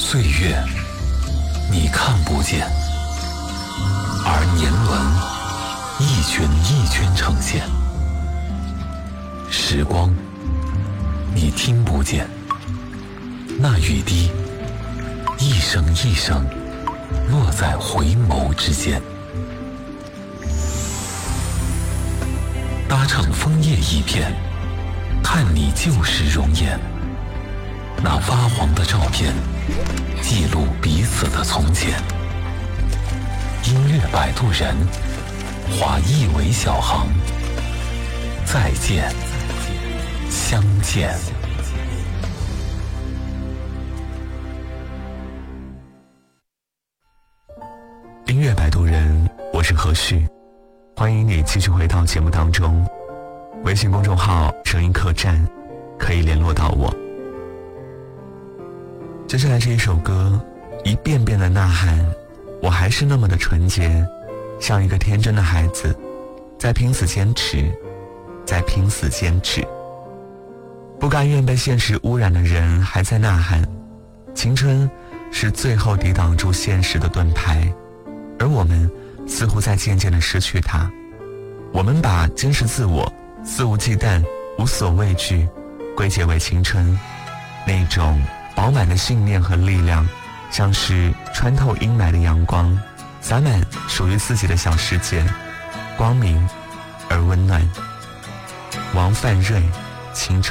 岁月你看不见，而年轮一圈一圈呈现。时光你听不见，那雨滴一声一声落在回眸之间。搭乘枫叶一片，看你旧时容颜。那发黄的照片，记录彼此的从前。音乐摆渡人，划一尾小航。再见，相见。 音乐摆渡人，我是何旭，欢迎你继续回到节目当中。微信公众号声音客栈可以联络到我。接下来这一首歌，一遍遍的呐喊，我还是那么的纯洁，像一个天真的孩子，在拼死坚持，在拼死坚持。不甘愿被现实污染的人还在呐喊，青春是最后抵挡住现实的盾牌，而我们似乎在渐渐地失去它。我们把坚持自我、肆无忌惮、无所畏惧归结为青春，那种饱满的信念和力量，像是穿透阴霾的阳光，洒满属于自己的小世界，光明而温暖。王范瑞，青春。